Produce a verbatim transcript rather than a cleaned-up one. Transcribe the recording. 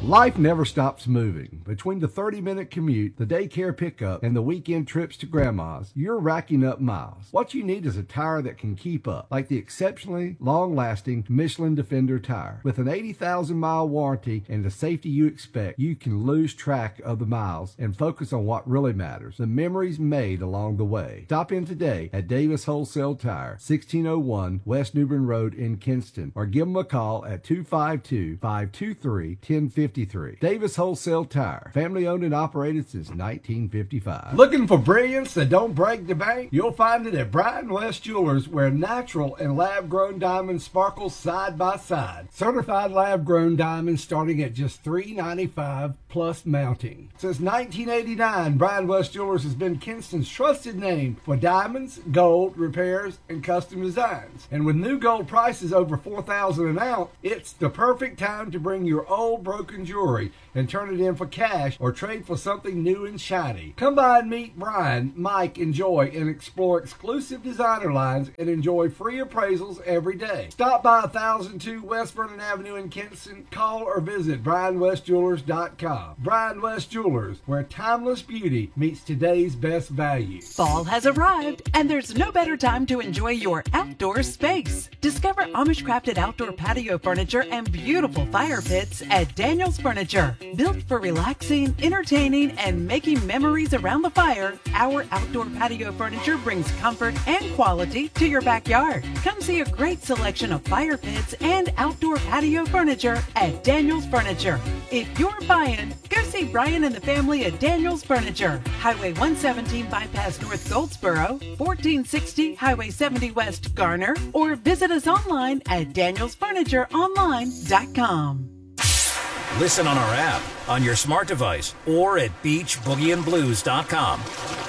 Life never stops moving. Between the thirty-minute commute, the daycare pickup, and the weekend trips to Grandma's, you're racking up miles. What you need is a tire that can keep up, like the exceptionally long-lasting Michelin Defender tire. With an eighty thousand mile warranty and the safety you expect, you can lose track of the miles and focus on what really matters, the memories made along the way. Stop in today at Davis Wholesale Tire, sixteen oh one West New Bern Road in Kinston, or give them a call at two five two, five two three, one oh five three. Davis Wholesale Tire, family owned and operated since nineteen fifty-five. Looking for brilliance that don't break the bank? You'll find it at Brian West Jewelers, where natural and lab-grown diamonds sparkle side by side. Certified lab-grown diamonds starting at just three ninety-five plus mounting. Since nineteen eighty-nine, Brian West Jewelers has been Kinston's trusted name for diamonds, gold, repairs, and custom designs. And with new gold prices over four thousand dollars an ounce, it's the perfect time to bring your old broken jewelry and turn it in for cash or trade for something new and shiny. Come by and meet Brian, Mike, and Joy and explore exclusive designer lines and enjoy free appraisals every day. Stop by one thousand two West Vernon Avenue in Kinston. Call or visit brian west jewelers dot com. Brian West Jewelers, where timeless beauty meets today's best value. Fall has arrived, and there's no better time to enjoy your outdoor space. Discover Amish crafted outdoor patio furniture and beautiful fire pits at Daniel's Furniture. Built for relaxing, entertaining, and making memories around the fire, our outdoor patio furniture brings comfort and quality to your backyard. Come see a great selection of fire pits and outdoor patio furniture at Daniel's Furniture. If you're buying, go see Brian and the family at Daniel's Furniture. Highway one seventeen bypass North Goldsboro, fourteen sixty Highway seventy West Garner, or visit us online at daniels furniture online dot com. Listen on our app, on your smart device, or at beach boogie and blues dot com.